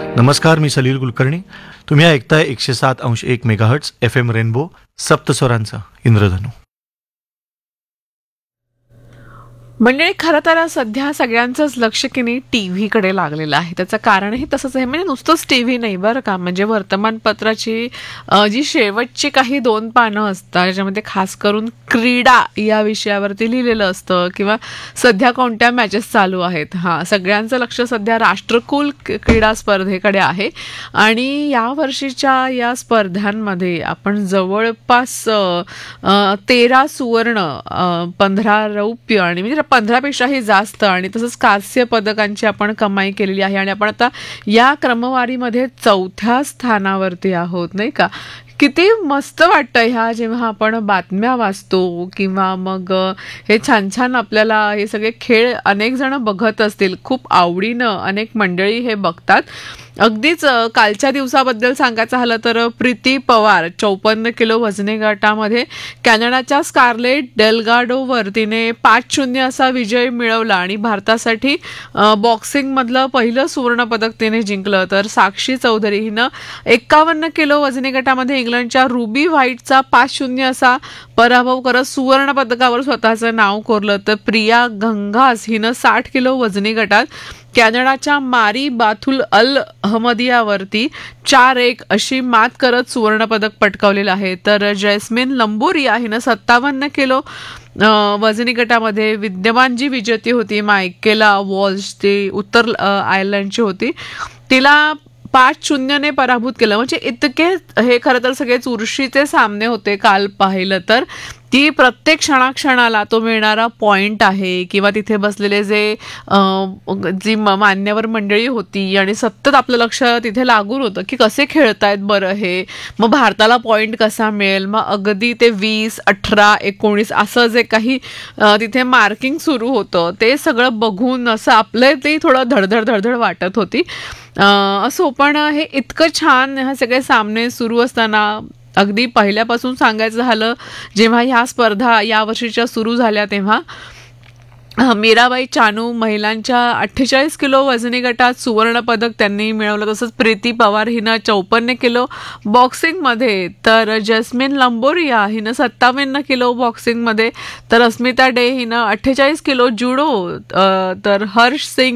नमस्कार, मी सलील कुलकर्णी. तुम्ही ऐकताय 107.1 मेगाहर्ट्झ FM रेनबो, सप्तस्वरांचा इंद्रधनू. म्हणजे खरं तर सध्या सगळ्यांचंच लक्ष की नाही टीव्हीकडे लागलेलं आहे. त्याचं कारणही तसंच आहे. म्हणजे नुसतंच टीव्ही नाही बरं का, म्हणजे वर्तमानपत्राची जी शेवटची काही 2 पानं असतात ज्याच्यामध्ये खास करून क्रीडा या विषयावरती लिहिलेलं असतं किंवा सध्या कोणत्या मॅचेस चालू आहेत. सगळ्यांचं लक्ष सध्या राष्ट्रकुल क्रीडा स्पर्धेकडे आहे आणि या वर्षीच्या या स्पर्धांमध्ये आपण जवळपास 13 सुवर्ण, 15 रौप्य आणि म्हणजे 15पेक्षाही जास्त आणि तसंच कांस्य पदकांची आपण कमाई केलेली आहे आणि आपण आता या क्रमवारीमध्ये 4थ्या स्थानावरती आहोत, नाही का. किती मस्त वाटतं ह्या जेव्हा आपण बातम्या वाचतो किंवा मग हे छान छान आपल्याला हे सगळे खेळ अनेक जण बघत असतील, खूप आवडीनं अनेक मंडळी हे बघतात. अगदीच कालच्या दिवसाबद्दल सांगायचं झालं तर प्रीती पवार 54 किलो वजनी गटामध्ये कॅनडाच्या स्कारलेट डेल्गाडोवर तिने 5-0 असा विजय मिळवला आणि भारतासाठी बॉक्सिंगमधलं पहिलं सुवर्णपदक तिने जिंकलं. तर साक्षी चौधरी हिनं 51 किलो वजनी गटामध्ये इंग्लंडच्या रुबी व्हाईटचा 5-0 असा पराभव करत सुवर्ण पदकावर स्वतःचं नाव कोरलं. तर प्रिया गंगास हिनं 60 किलो वजनी गटात कॅनडाच्या मारी बाथुल अल अहमदियावरती 4-1 अशी मात करत सुवर्णपदक पटकावलेलं आहे. तर जैस्मिन लंबोरिया हिनं 57 किलो वजनी गटामध्ये विद्यमान जी विजेती होती मायकेला वॉल्श, ती उत्तर आयर्लंडची होती, तिला 5-0 पराभूत केलं. म्हणजे इतके हे खरं तर सगळे चुरशीचे सामने होते काल पाहिलं तर. ती प्रत्येक क्षणाक्षणाला तो मिळणारा पॉइंट आहे किंवा तिथे बसलेले जे जी मान्यवर मंडळी होती आणि सतत आपलं लक्ष तिथे लागून होतं की कसे खेळतायत बरं हे, मग भारताला पॉइंट कसा मिळेल, मग अगदी ते 20, 18, 19 असं जे काही तिथे मार्किंग सुरू होतं ते सगळं बघून असं आपलं ते थोडं धडधड वाटत होती. असो, पण हे इतकं छान हे सगळे सामने सुरू असताना अगदी पहिल्यापासून सांगायचं झालं, जेव्हा ह्या स्पर्धा या वर्षीच्या सुरू झाल्या तेव्हा मीराबाई चानू महिलांच्या 48 किलो वजनी गटात सुवर्ण पदक त्यांनी मिळवलं. तसंच प्रीती पवार हिनं 54 किलो बॉक्सिंगमध्ये, तर जस्मिन लंबोरिया हिनं 57 किलो बॉक्सिंगमध्ये, तर अस्मिता डे हिनं 48 किलो जुडो, तर हर्ष सिंग